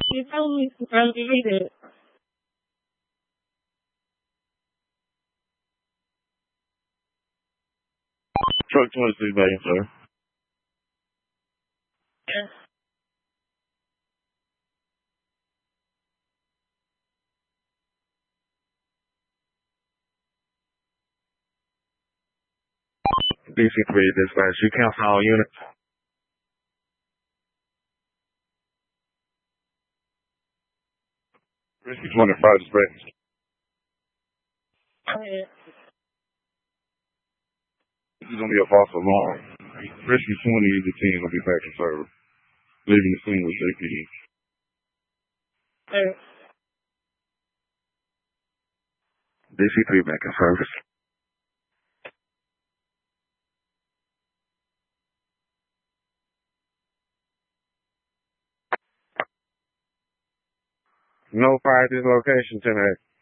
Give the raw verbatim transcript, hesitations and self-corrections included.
She told me to come get it. Truck twenty-six back in service. Yes. D C three dispatch. You cancel all units. Risky twenty-five dispatch. Okay. This is gonna be a false alarm. Risky twenty is the team gonna be back in service. Leaving the scene with safety. Okay. D C three back in service. No fire at this location tonight.